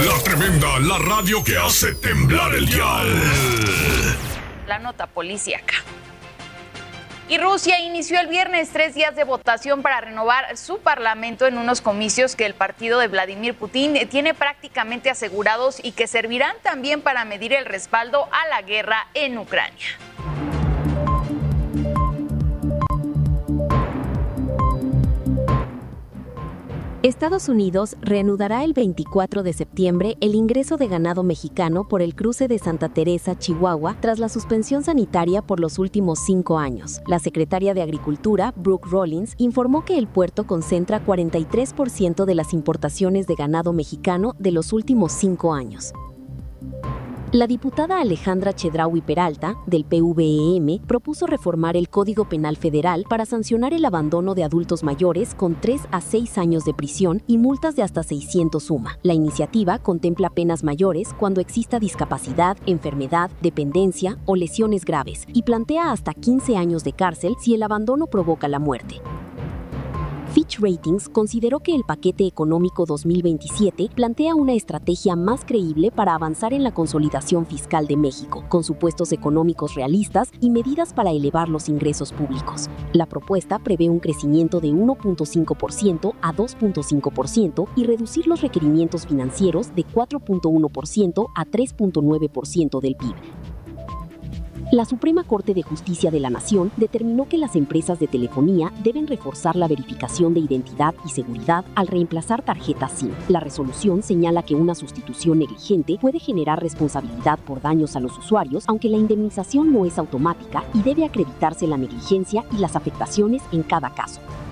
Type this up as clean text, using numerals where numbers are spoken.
La tremenda, la radio que hace temblar el dial. La nota policíaca. Y Rusia inició el viernes 3 días de votación para renovar su parlamento en unos comicios que el partido de Vladimir Putin tiene prácticamente asegurados y que servirán también para medir el respaldo a la guerra en Ucrania. Estados Unidos reanudará el 24 de septiembre el ingreso de ganado mexicano por el cruce de Santa Teresa, Chihuahua, tras la suspensión sanitaria por los últimos 5 años. La secretaria de Agricultura, Brooke Rollins, informó que el puerto concentra 43% de las importaciones de ganado mexicano de los últimos 5 años. La diputada Alejandra Chedraui Peralta, del PVEM, propuso reformar el Código Penal Federal para sancionar el abandono de adultos mayores con 3 a 6 años de prisión y multas de hasta 600 UMA. La iniciativa contempla penas mayores cuando exista discapacidad, enfermedad, dependencia o lesiones graves y plantea hasta 15 años de cárcel si el abandono provoca la muerte. Fitch Ratings consideró que el paquete económico 2027 plantea una estrategia más creíble para avanzar en la consolidación fiscal de México, con supuestos económicos realistas y medidas para elevar los ingresos públicos. La propuesta prevé un crecimiento de 1.5% a 2.5% y reducir los requerimientos financieros de 4.1% a 3.9% del PIB. La Suprema Corte de Justicia de la Nación determinó que las empresas de telefonía deben reforzar la verificación de identidad y seguridad al reemplazar tarjetas SIM. La resolución señala que una sustitución negligente puede generar responsabilidad por daños a los usuarios, aunque la indemnización no es automática y debe acreditarse la negligencia y las afectaciones en cada caso.